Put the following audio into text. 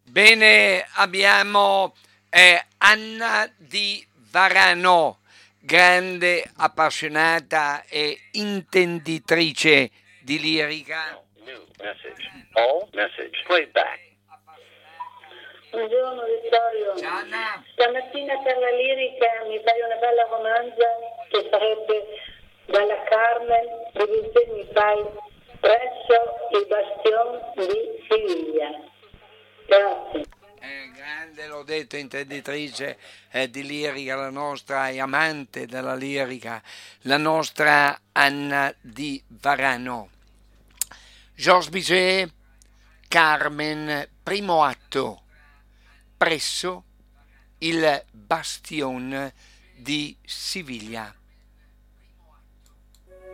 Bene, abbiamo Anna di Varano, grande appassionata e intenditrice di lirica. New message. All message. Playback. Buongiorno Vittorio. Ciao Anna. Stamattina per la lirica mi fai una bella romanza che sarebbe dalla Carmen dove te mi fai presso il bastion di Siviglia. Grazie. Grande, l'ho detto, intenditrice di lirica, la nostra e amante della lirica, la nostra Anna di Varano. Georges Bizet, Carmen, primo atto, presso il bastion di Siviglia.